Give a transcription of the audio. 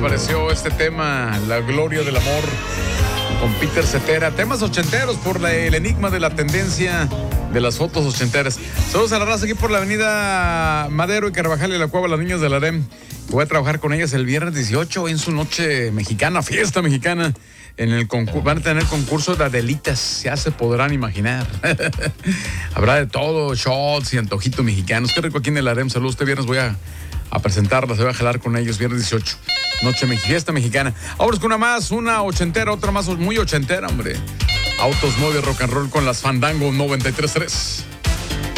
pareció este tema, La Gloria del Amor, con Peter Cetera? Temas ochenteros por el enigma de la tendencia de las fotos ochenteras. Saludos a la raza aquí por la avenida Madero y Carvajal y la Cueva, las niñas de la ADEM. Voy a trabajar con ellas el viernes 18 en su noche mexicana, fiesta mexicana. En el van a tener concurso de Adelitas, ya se podrán imaginar. Habrá de todo, shots y antojitos mexicanos. Qué rico aquí en el ADEM. Saludos, este viernes voy a presentarlas, voy a jalar con ellos, viernes 18. Fiesta mexicana. Ahora es con una ochentera, otra más muy ochentera, hombre. Autos, móvil, rock and roll con las Fandango 93.3.